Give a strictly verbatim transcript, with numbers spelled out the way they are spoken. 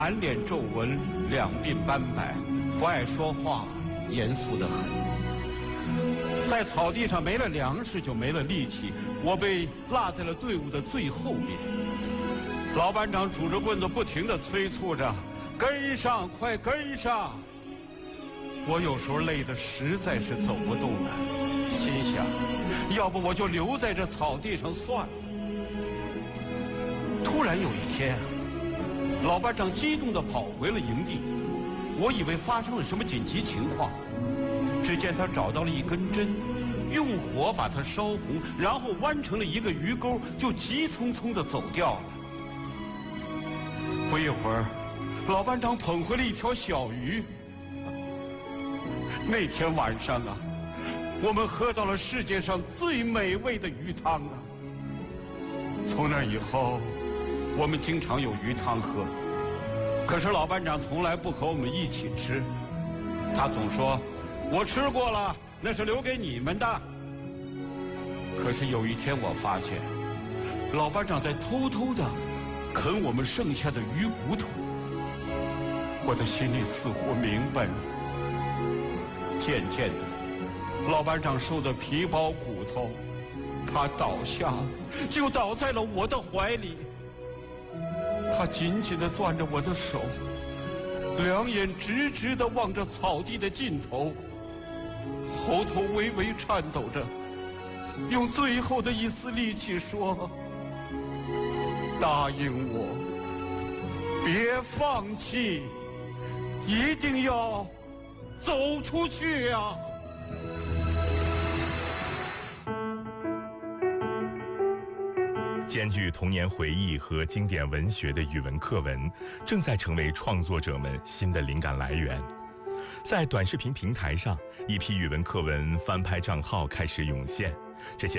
满脸皱纹，两鬓斑白，不爱说话，严肃得很。在草地上没了粮食，就没了力气，我被落在了队伍的最后面。老班长拄着棍子不停地催促着：“跟上，快跟上！”我有时候累得实在是走不动了，心想，要不我就留在这草地上算了。突然有一天，老班长激动地跑回了营地，我以为发生了什么紧急情况。只见他找到了一根针，用火把它烧红，然后弯成了一个鱼钩，就急匆匆地走掉了。不一会儿，老班长捧回了一条小鱼。那天晚上啊，我们喝到了世界上最美味的鱼汤啊！从那以后，我们经常有鱼汤喝。可是老班长从来不和我们一起吃，他总说：“我吃过了，那是留给你们的。”可是有一天我发现，老班长在偷偷地啃我们剩下的鱼骨头。我的心里似乎明白了。渐渐的，老班长瘦得皮包骨头，他倒下了，就倒在了我的怀里。他紧紧地攥着我的手，两眼直直地望着草地的尽头，喉头微微颤抖着，用最后的一丝力气说：“答应我，别放弃，一定要走出去呀！” 兼具童年回忆和经典文学的语文课文，正在成为创作者们新的灵感来源。在短视频平台上，一批语文课文翻拍账号开始涌现，这些